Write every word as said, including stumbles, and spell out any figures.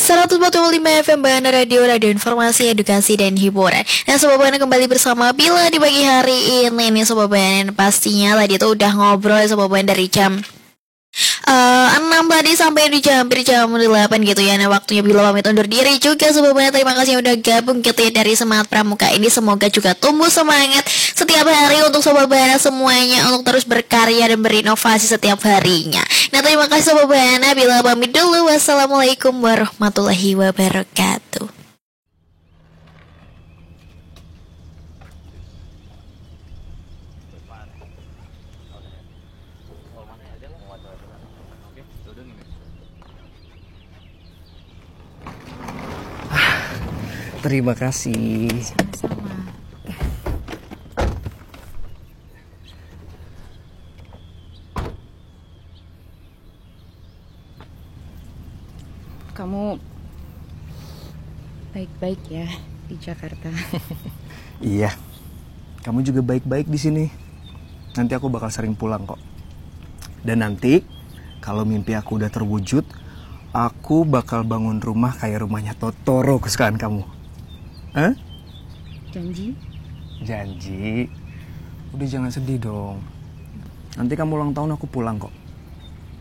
seratus empat puluh lima F M Bahana Radio, radio informasi, edukasi, dan hiburan. Nah Sobat Bahana kembali bersama Bila di pagi hari ini nih Sobat Bahana. Pastinya tadi tuh udah ngobrol ya Sobat Bahana dari jam Uh, enam tadi sampai di jam hampir jam delapan gitu ya. Nah waktunya Bila pamit undur diri juga Sobat Bahana. Terima kasih yang udah gabung gitu ya dari Semangat Pramuka ini. Semoga juga tumbuh semangat setiap hari untuk Sobat Bahana semuanya, untuk terus berkarya dan berinovasi setiap harinya. Nah terima kasih Sobat Bahana. Bila pamit dulu. Wassalamualaikum warahmatullahi wabarakatuh. Terima kasih. Sama-sama. Kamu baik-baik ya di Jakarta. Iya, kamu juga baik-baik di sini. Nanti aku bakal sering pulang kok. Dan nanti kalau mimpi aku udah terwujud, aku bakal bangun rumah kayak rumahnya Totoro kesukaan kamu. Hah? Janji? Janji. Udah jangan sedih dong. Nanti kamu ulang tahun aku pulang kok.